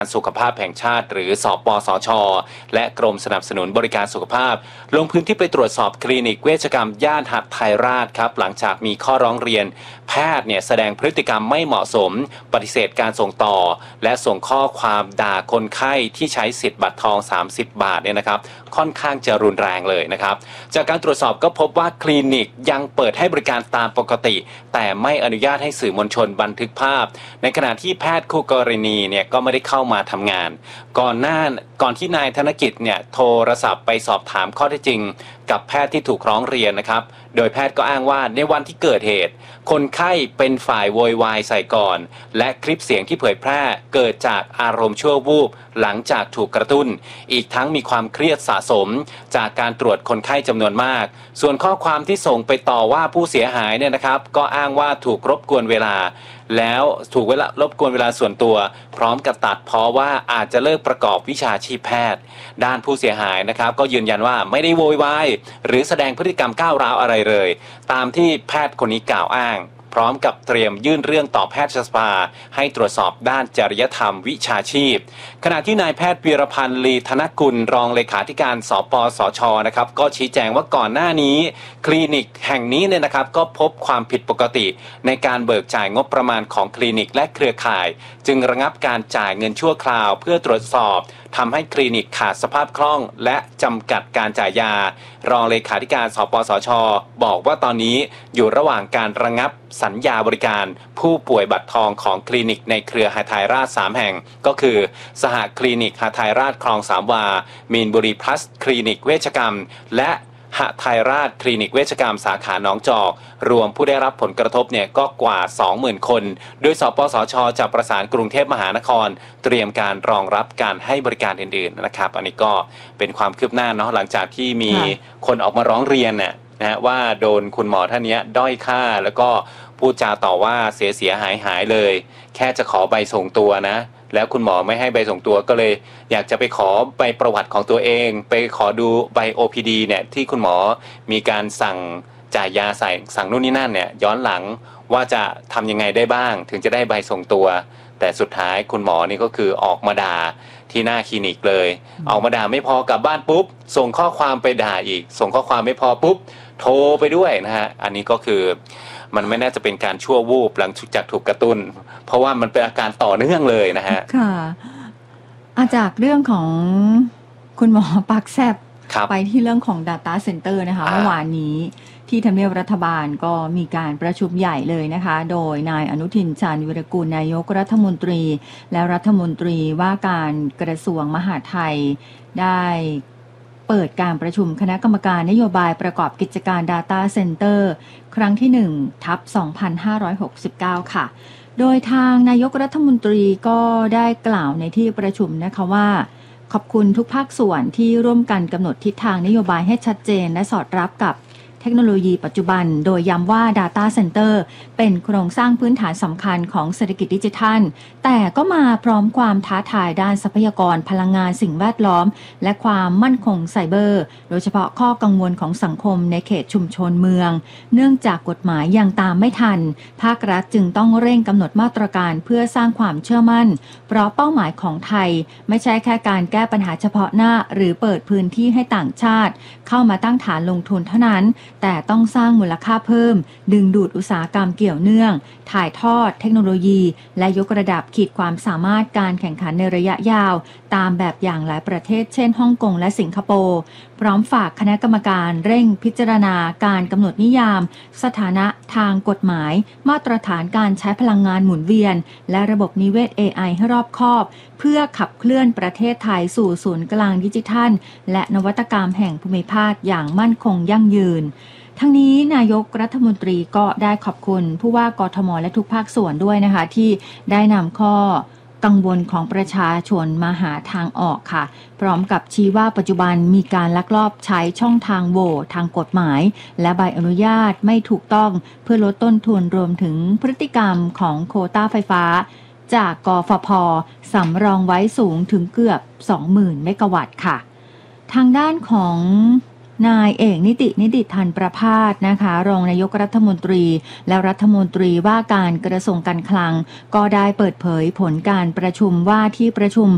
สุขภาพแห่งชาติหรือสปสช.และกรมสนับสนุนบริการสุขภาพลงพื้นที่ไปตรวจสอบคลินิกเวชกรรมย่านหทัยราชครับหลังจากมีข้อร้องเรียนแพทย์แสดงพฤติกรรมไม่เหมาะสมปฏิเสธการส่งต่อและส่งข้อความด่าคนไข้ที่ใช้สิทธิ์บัตรทอง30 บาทนะครับค่อนข้างจะรุนแรงเลยนะครับจากการตรวจสอบก็พบว่าคลินิกยังเปิดให้บริการตามปกติแต่ไม่อนุญาตให้สื่อมวลชนบันทึกภาพในขณะที่แพทย์คู่กรณีก็ไม่ได้เข้ามาทำงานก่อนที่นายธนกิจโทรศัพท์ไปสอบถามข้อเท็จจริงกับแพทย์ที่ถูกร้องเรียนนะครับโดยแพทย์ก็อ้างว่าในวันที่เกิดเหตุคนไข้เป็นฝ่ายโวยวายใส่ก่อนและคลิปเสียงที่เผยแพร่เกิดจากอารมณ์ชั่ววูบหลังจากถูกกระตุ้นอีกทั้งมีความเครียดสะสมจากการตรวจคนไข้จำนวนมากส่วนข้อความที่ส่งไปต่อว่าผู้เสียหายนะครับก็อ้างว่าถูกรบกวนเวลาแล้วถูกรบกวนเวลาส่วนตัวพร้อมกับตัดเพราะว่าอาจจะเลิกประกอบวิชาชีพแพทย์ด้านผู้เสียหายนะครับก็ยืนยันว่าไม่ได้โวยวายหรือแสดงพฤติกรรมก้าวร้าวอะไรเลยตามที่แพทย์คนนี้กล่าวอ้างพร้อมกับเตรียมยื่นเรื่องต่อแพทยสภาให้ตรวจสอบด้านจริยธรรมวิชาชีพขณะที่นายแพทย์วีรพันธ์ลีธนกุลรองเลขาธิการสปสช.นะครับก็ชี้แจงว่าก่อนหน้านี้คลินิกแห่งนี้นะครับก็พบความผิดปกติในการเบิกจ่ายงบประมาณของคลินิกและเครือข่ายจึงระงับการจ่ายเงินชั่วคราวเพื่อตรวจสอบทำให้คลินิกขาดสภาพคล่องและจำกัดการจ่ายยารองเลขาธิการสปสช.บอกว่าตอนนี้อยู่ระหว่างการระงับสัญญาบริการผู้ป่วยบัตรทองของคลินิกในเครือหทัยราช3แห่งก็คือสหคลินิกหทัยราชคลองสามวามีนบุรีพลัสคลินิกเวชกรรมและหทัยราชคลินิกเวชกรรมสาขาหนองจอกรวมผู้ได้รับผลกระทบก็กว่า 20,000 คนโดยสปสช.จะประสานกรุงเทพมหานครเตรียมการรองรับการให้บริการอื่นๆนะครับอันนี้ก็เป็นความคืบหน้าหลังจากที่มีคนออกมาร้องเรียนว่าโดนคุณหมอท่านนี้ด้อยค่าแล้วก็พูดจาต่อว่าเสียหายเลยแค่จะขอใบส่งตัวนะแล้วคุณหมอไม่ให้ใบส่งตัวก็เลยอยากจะไปขอใบประวัติของตัวเองไปขอดูใบ OPD ที่คุณหมอมีการสั่งจ่ายยาสั่งนู่นนี่นั่นย้อนหลังว่าจะทำยังไงได้บ้างถึงจะได้ใบส่งตัวแต่สุดท้ายคุณหมอนี่ก็คือออกมาด่าที่หน้าคลินิกเลยออกมาด่าไม่พอกลับบ้านปุ๊บส่งข้อความไปด่าอีกส่งข้อความไม่พอปุ๊บโทรไปด้วยนะฮะอันนี้ก็คือมันไม่น่าจะเป็นการชั่ววูบหลังจากถูกกระตุ้นเพราะว่ามันเป็นอาการต่อเนื่องเลยนะฮะค่ะจากเรื่องของคุณหมอปากแซบไปที่เรื่องของ Data Center นะคะเมื่อวานนี้ที่ทำเนียบรัฐบาลก็มีการประชุมใหญ่เลยนะคะโดยนายอนุทินชาญวิรากูลนายกรัฐมนตรีและรัฐมนตรีว่าการกระทรวงมหาดไทยได้เปิดการประชุมคณะกรรมการนโยบายประกอบกิจการ Data Center ครั้งที่ 1/2569 ค่ะโดยทางนายกรัฐมนตรีก็ได้กล่าวในที่ประชุมนะคะว่าขอบคุณทุกภาคส่วนที่ร่วมกันกำหนดทิศทางนโยบายให้ชัดเจนและสอดรับกับเทคโนโลยีปัจจุบันโดยย้ำว่า Data Center เป็นโครงสร้างพื้นฐานสำคัญของเศรษฐกิจดิจิทัลแต่ก็มาพร้อมความท้าทายด้านทรัพยากรพลังงานสิ่งแวดล้อมและความมั่นคงไซเบอร์โดยเฉพาะข้อกังวลของสังคมในเขตชุมชนเมืองเนื่องจากกฎหมายยังตามไม่ทันภาครัฐจึงต้องเร่งกำหนดมาตรการเพื่อสร้างความเชื่อมั่นเพราะเป้าหมายของไทยไม่ใช่แค่การแก้ปัญหาเฉพาะหน้าหรือเปิดพื้นที่ให้ต่างชาติเข้ามาตั้งฐานลงทุนเท่านั้นแต่ต้องสร้างมูลค่าเพิ่มดึงดูดอุตสาหกรรมเกี่ยวเนื่องถ่ายทอดเทคโนโลยีและยกระดับขีดความสามารถการแข่งขันในระยะยาวตามแบบอย่างหลายประเทศเช่นฮ่องกงและสิงคโปร์พร้อมฝากคณะกรรมการเร่งพิจารณาการกำหนดนิยามสถานะทางกฎหมายมาตรฐานการใช้พลังงานหมุนเวียนและระบบนิเวศ AI ให้รอบคอบเพื่อขับเคลื่อนประเทศไทยสู่ศูนย์กลางดิจิทัลและนวัตกรรมแห่งภูมิภาคอย่างมั่นคงยั่งยืนทั้งนี้นายกรัฐมนตรีก็ได้ขอบคุณผู้ว่ากทมและทุกภาคส่วนด้วยนะคะที่ได้นำข้อกังวลของประชาชนมาหาทางออกค่ะพร้อมกับชี้ว่าปัจจุบันมีการลักลอบใช้ช่องทางโหว่ทางกฎหมายและใบอนุญาตไม่ถูกต้องเพื่อลดต้นทุนรวมถึงพฤติกรรมของโควต้าไฟฟ้าจากกฟผ.สำรองไว้สูงถึงเกือบ 20,000 เมกะวัตต์ค่ะทางด้านของนายเอกนิติธันประภาสนะคะรองนายกรัฐมนตรีและรัฐมนตรีว่าการกระทรวงการคลังก็ได้เปิดเผยผลการประชุมว่าที่ประชุม